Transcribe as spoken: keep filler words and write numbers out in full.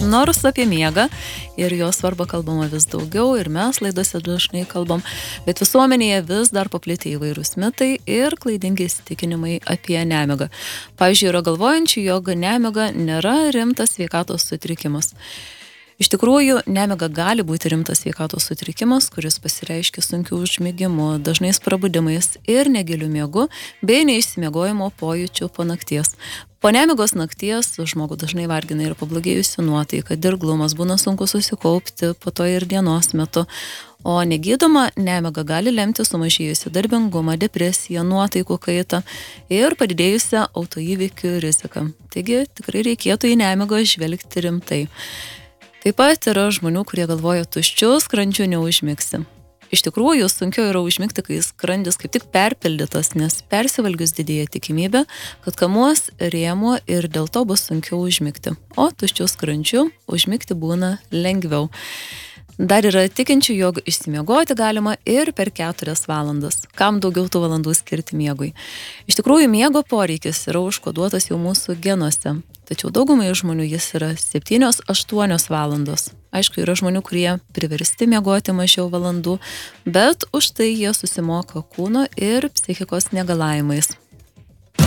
Nors apie miegą ir jo svarbą kalbama vis daugiau ir mes laidose dažnai kalbam, bet visuomenėje vis dar paplitę įvairūs mitai ir klaidingi įsitikinimai apie nemigą. Pavyzdžiui, yra galvojančių, jog nemiga nėra rimtas sveikatos sutrikimas. Iš tikrųjų, nemiga gali būti rimtas sveikatos sutrikimas, kuris pasireiškia sunkiu užmigimu, dažnais prabudimais ir negiliu miegu, bei neišsimiegojimo pojūčiu po nakties. Po nemigos nakties žmogų dažnai vargina ir pablogėjusi nuotaika, dirglumas, būna sunku susikaupti po to ir dienos metu. O negydoma nemiga gali lemti sumažėjusią darbingumą, depresiją, nuotaikų kaitą ir padidėjusią autoįvykių riziką. Taigi tikrai reikėtų į nemigą žvelgti rimtai. Taip pat yra žmonių, kurie galvoja, tuščiu skrandžiu neužmigsi. Iš tikrųjų, sunkiau yra užmigti, kai skrandis kaip tik perpildytas, nes persivalgius didėja tikimybė, kad kamuos rėmuo ir dėl to bus sunkiau užmigti. O tuščiu skrandžiu užmigti būna lengviau. Dar yra tikinčių, jog išsimiegoti galima ir per keturias valandas. Kam daugiau tų valandų skirti miegui? Iš tikrųjų, miego poreikis yra užkoduotas jau mūsų genuose. Tačiau daugumai žmonių jis yra septynios aštuonios valandos. Aišku, yra žmonių, kurie priversti miegoti mažiau valandų, bet už tai jie susimoka kūno ir psichikos negalavimais.